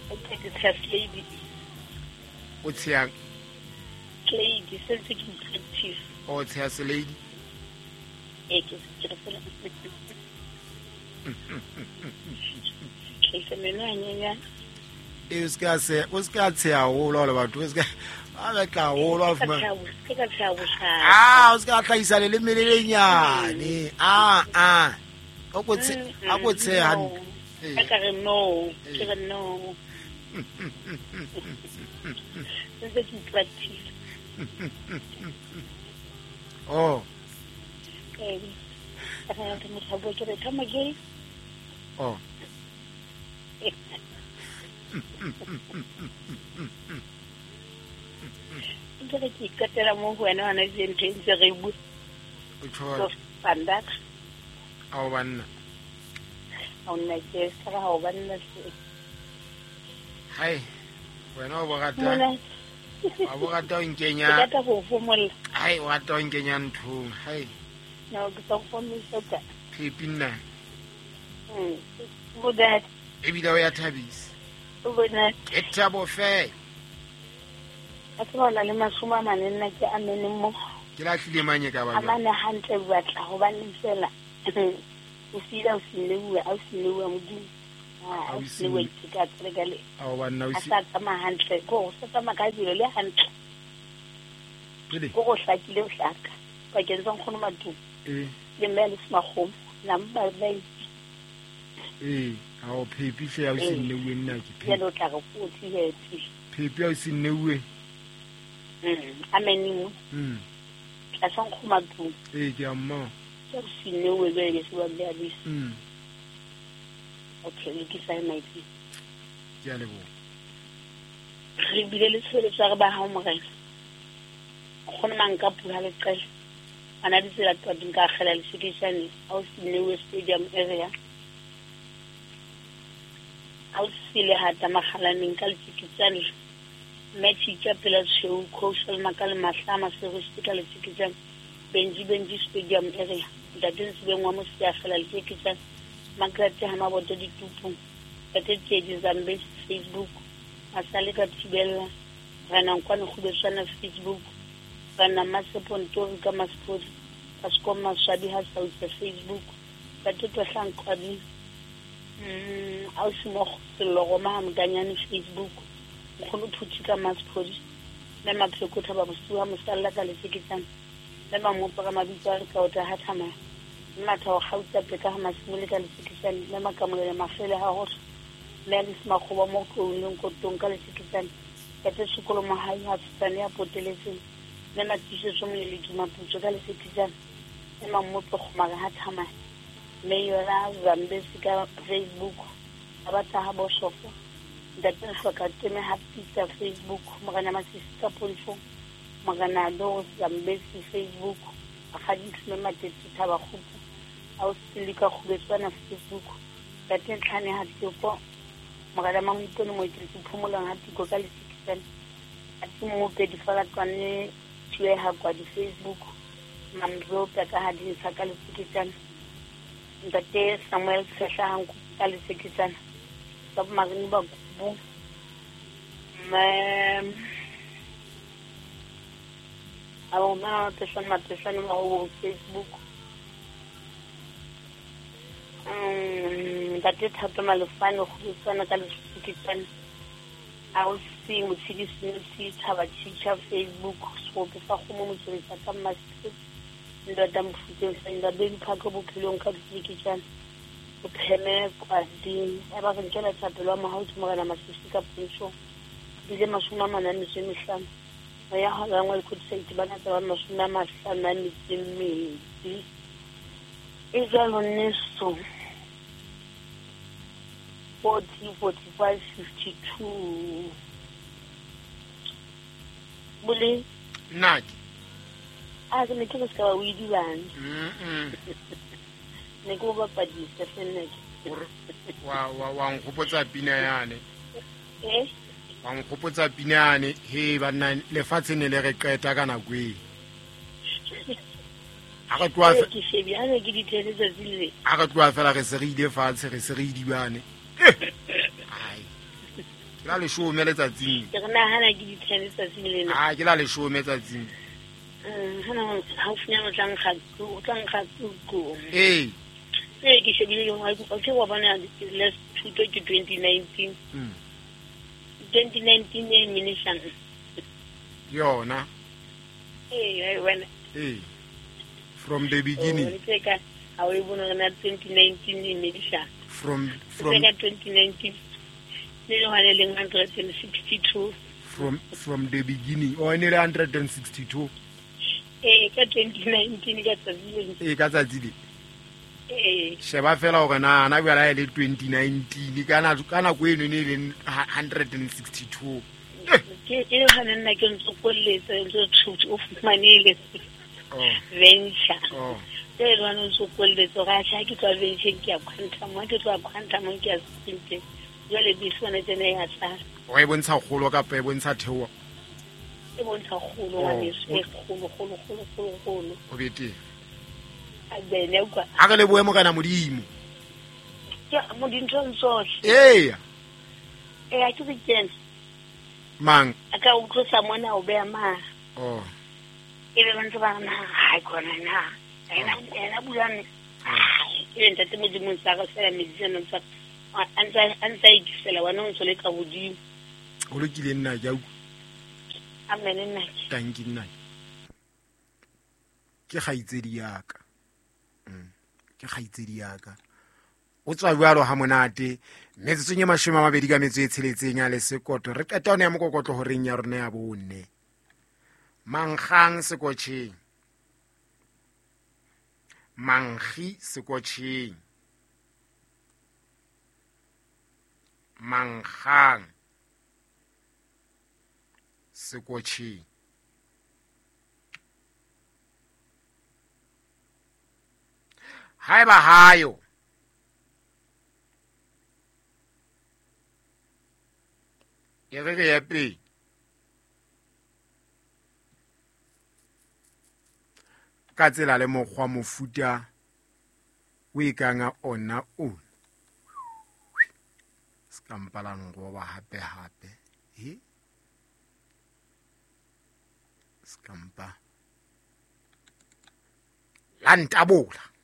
ke translate o tsheyang lady since ke practice o tsheya seledi ke se fela ke se menanya o ska tsheya holo le batho o ska a batla holo a fuma ke ka tsaya o ska tlhaisa le melelenyane o go tsheya ka re no ke re no since ke practice oh ke mo tsabo ke re come again oh ke ikatela mo go wena wana di ntse re bu o tsho standard a o banna a ona ke sa ga o banna se hai wena o bogata mona a bogata o ke nkenya rata go fomolla hai o rata o nkenya nthong hai no ke sa fomisa ka phepinna bodat ebile o ya thabisa bodat e thabo fe a tsona le masuma manenna ke amene mo ke la tlile manye ka ba amane hantle batla go ba ntsela o sila o silewa a silewa modimo a silewa ka tsere gale a o banna o a sa tsama hantle go sa tsama ka dilo le hantle go go hlakile o hlaka ba ke ntse go noma tu le mele smagom namba ba a o phepi hle ya o sinnewe nna ke ya phepi lo tla go futhi yeti phepi ya o sinnewe ameni tla sang go matu ke a mma ke sinewe be se ba le a bisi okay le ke sai mai tsi ke a lebo re bile le tshwele tsa re ba ha mo gae go nna nka pula le qela ana di tsela twa dinka gela le sekishane au sinewe stadium area au sile hata magalaneng ka le sekishane match tsa pela show social makala mahlama se go stika le sekishane benji stadium area da din se bengwa mo se ya gela le sekishane makrate ha maboto ditupu ete tedi zambe Facebook asale ka tibela rana nkwane go besana Facebook rana masepontori ka masport ka skoma shabi ha sa utse Facebook ka toto hlang kwabi au simo se logo ma mganyane Facebook go phuthi ka masport le mapheko thaba bosiwa mosalla ka lesekitsana le mamopa ka mabitsa ka o ta hathama matha wa gautsa peka ha masimole ka lesekitsana le makamole mafele ha go le le smagoba mo tloleng ko tong ka lesekitsana ka tse sekolo mahai ha tsane ya poteletse le matise so mo le dimaputso ka lesekitsana le mamopa go mara hathama le yona zambesi ka Facebook abata ha boshofo dateng hloka teme happy ka Facebook mogana masisi ka polifo mogana do zambesi Facebook a ga di tlhome matetse thaba khupu a o silika khubetsana Facebook dateng tlhane ha tsepo mogala ma motone mo itse phumolang ha tiko ka lesekitsana a timo pe di fala tsane tshwe ha kwa di Facebook mamro ka ha di sa ka lesekitsana ntate Samuel Sehlang ka lesekitsana sab magni ba bu ma teshan mo Facebook ntate Thato Malefane go tsana ka lesekitsana a o si motshedi se thaba chicha Facebook so ke fa go mo motswetsa ka master nda mfutse sa nda be phaka bophelong ka lesekitsana o pheme kwa di ba re ntse la tsapelo ma ha o tsmogela masisi ka puso dile masuma manane se mehlano ya ha ga ngwe go tsetse bana tsa ba masuma mahlana ni tsimedi e jalo neso 40 45 52 bule naki a ke ne ke se ka o di bana ne go ba padisa seneke wa nkgopotsa pina yane wa nkgopotsa pina yane he banna lefatshe ne le re qeta ka nako e a re tloa ke shebi a ke di tele tsa zile a re tloa fela re se re ile fatshe re se re idibane ai la leshome letsatsing ke re nahana ke di-10 letsatsi lena ke la leshome letsatsing hana haufinyana o tla nkga ko ee ke shebile ke wa bona last thuto ke 2019 2019 e minishan yona wena from the beginning how you bona na 2019 e minishan from 2019 le hona le 162 from the beginning o ene le 162 ka 2019 ka tsatsi ka tsatsi le sheba fela gore na bjala le 2019 kana go eno ne le 162 ke hana nna ke ntse kolletsa ntse thuto o fumanele venture le lwana ntse kolletsa ga sha ke tla venture ke ya quantum ke ya sinte jale biswana tsena ya tsara o e bontsha kgolo ka pe bontsha theo e bontsha kgolo wa se kgolo o bete a bene kwa a ga le boemo kana modimo ya modintong tsohle a ke tsena mang aka o tlosa mona o bea ma e be bantse ba na ha kona na ena bulane e ntate modimo sa ga sela meditseno tsa anta ikisela wana o tsole ka bodimo o lokile nna ja u amen nna tanki nna ke gaitsedi yaka o tswa bjalo ha monate metsotso 20 ka metso e tsheletseng ya le sekoto re qeta ona ya mokokotlo ho reng ya rona ya bonne mankgang sekotsheng mankgi sekotsheng mankgang sekotsheng haeba hayo e re ya pe ka tsela le mokgwa mofuta o ikanga ona o skampalang go ba hape skampa la ntabola